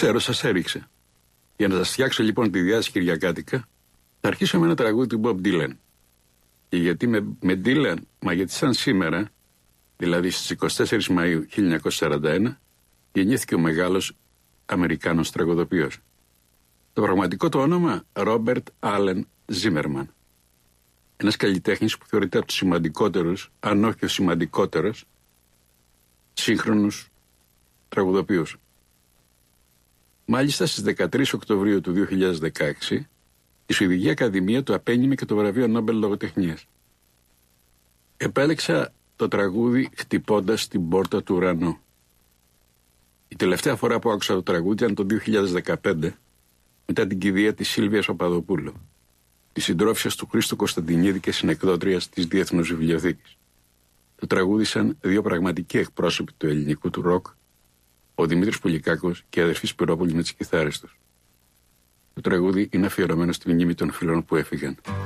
Ξέρω, σας έριξε. Για να σας φτιάξω λοιπόν τη διάθεση κυριακάτικα, θα αρχίσω με ένα τραγούδι του Bob Dylan. Και γιατί με Dylan, μα γιατί σαν σήμερα, δηλαδή στις 24 Μαΐου 1941, γεννήθηκε ο μεγάλος Αμερικάνος τραγουδοποιός. Το πραγματικό του όνομα, Ρόμπερτ Άλεν Ζίμερμαν. Ένας καλλιτέχνης που θεωρείται από τους σημαντικότερους, αν όχι ο σημαντικότερος, σύγχρονους τραγουδοποιούς. Μάλιστα στις 13 Οκτωβρίου του 2016, η Σουηδική Ακαδημία του απένιμε και το βραβείο Νόμπελ Λογοτεχνίας. Επέλεξα το τραγούδι «Χτυπώντας την πόρτα του ουρανού». Η τελευταία φορά που άκουσα το τραγούδι ήταν το 2015, μετά την κηδεία της Σίλβιας Παπαδοπούλου, της συντρόφισσας του Χρήστου Κωνσταντινίδη και συνεκδότριας της Διεθνούς Βιβλιοθήκης. Το τραγούδισαν δύο πραγματικοί εκπρόσωποι του ελληνικού του ροκ, ο Δημήτρης Πουλικάκος και η αδερφή Σπυρόπουλη με τις κιθάρες τους. Το τραγούδι είναι αφιερωμένο στη μνήμη των φίλων που έφυγαν.